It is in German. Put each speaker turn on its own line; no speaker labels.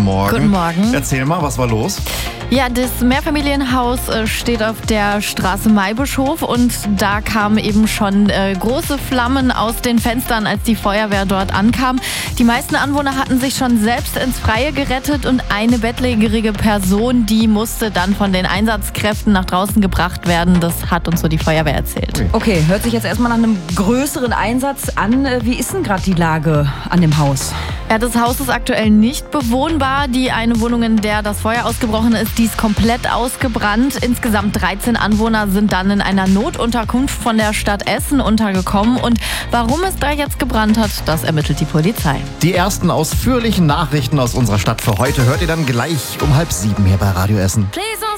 Morgen.
Guten Morgen.
Erzähl mal, was war los?
Ja, das Mehrfamilienhaus steht auf der Straße Maybischof und da kamen eben schon große Flammen aus den Fenstern, als die Feuerwehr dort ankam. Die meisten Anwohner hatten sich schon selbst ins Freie gerettet und eine bettlägerige Person, die musste dann von den Einsatzkräften nach draußen gebracht werden. Das hat uns so die Feuerwehr erzählt.
Okay, hört sich jetzt erstmal nach einem größeren Einsatz an. Wie ist denn gerade die Lage an dem Haus?
Ja, das Haus ist aktuell nicht bewohnbar. Die eine Wohnung, in der das Feuer ausgebrochen ist, die ist komplett ausgebrannt. Insgesamt 13 Anwohner sind dann in einer Notunterkunft von der Stadt Essen untergekommen. Und warum es da jetzt gebrannt hat, das ermittelt die Polizei.
Die ersten ausführlichen Nachrichten aus unserer Stadt für heute hört ihr dann gleich um 6:30 hier bei Radio Essen.
Please